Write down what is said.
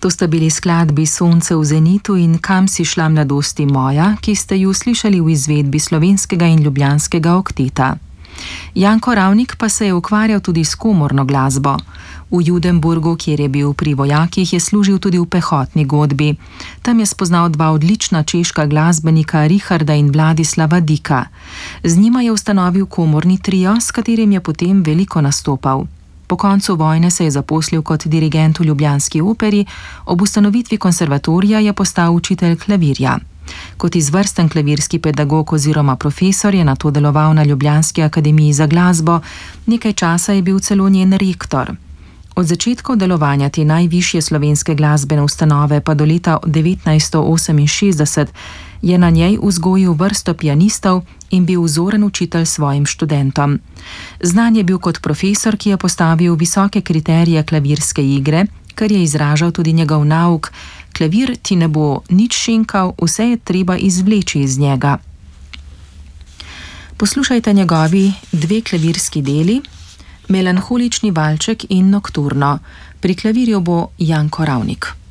To sta bili skladbi Sonce v zenitu in Kam si šla mladosti moja, ki ste ju slišali v izvedbi slovenskega in ljubljanskega okteta. Janko Ravnik pa se je ukvarjal tudi s komorno glasbo. V Judenburgu, kjer je bil pri vojakih, je služil tudi v pehotni godbi. Tam je spoznal dva odlična češka glasbenika Richarda in Vladislava Dika. Z njima je ustanovil komorni trio, s katerim je potem veliko nastopal. Po koncu vojne se je zaposlil kot dirigent v ljubljanski operi, ob ustanovitvi konservatorija je postal učitelj klavirja. Kot izvrsten klavirski pedagog oziroma profesor je nato deloval na Ljubljanski akademiji za glasbo, nekaj časa je bil celo njen rektor. Od začetkov delovanja te najvišje slovenske glasbene ustanove pa do leta 1968 je na njej vzgojil vrsto pianistov in bil vzoren učitelj svojim študentom. Znan je bil kot profesor, ki je postavil visoke kriterije klavirske igre, kar je izražal tudi njegov nauk: klavir ti ne bo nič šenkal, vse je treba izvleči iz njega. Poslušajte njegovi dve klavirski deli, Melanholični valček in Nokturno. Pri klavirju bo Janko Ravnik.